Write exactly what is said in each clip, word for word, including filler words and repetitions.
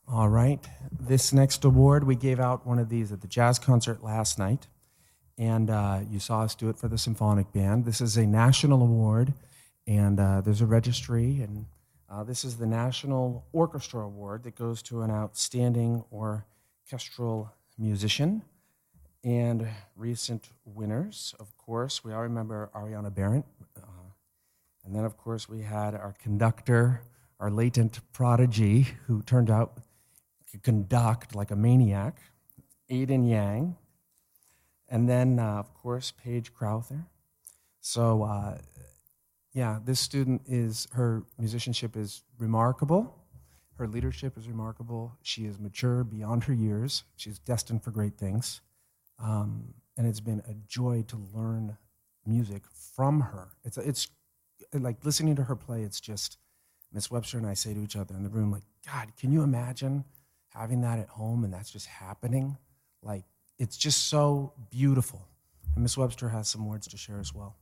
All right. This next award, we gave out one of these at the jazz concert last night, and uh, you saw us do it for the symphonic band. This is a national award, and uh, there's a registry, and uh, this is the National Orchestra Award that goes to an outstanding orchestral musician. And recent winners, of course, we all remember Ariana Barrett. Uh, and then, of course, we had our conductor, our latent prodigy, who turned out to conduct like a maniac, Aiden Yang. And then, uh, of course, Paige Crowther. So, uh, yeah, this student is, her musicianship is remarkable. Her leadership is remarkable. She is mature beyond her years. She's destined for great things. Um, and it's been a joy to learn music from her. It's it's like listening to her play. It's just, Miss Webster and I say to each other in the room, like, God, can you imagine having that at home and that's just happening? Like, it's just so beautiful. And Miss Webster has some words to share as well.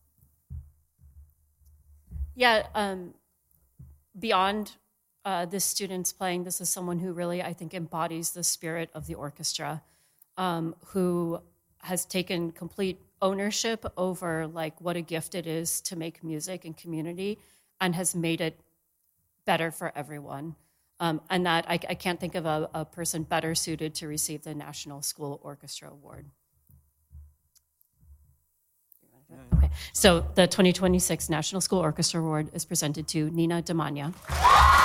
Yeah, um, beyond uh, this student's playing, this is someone who really, I think, embodies the spirit of the orchestra. Um, who has taken complete ownership over like what a gift it is to make music and community, and has made it better for everyone. Um, and that I, I can't think of a, a person better suited to receive the National School Orchestra Award. Okay, so the twenty twenty-six National School Orchestra Award is presented to Nina Damania.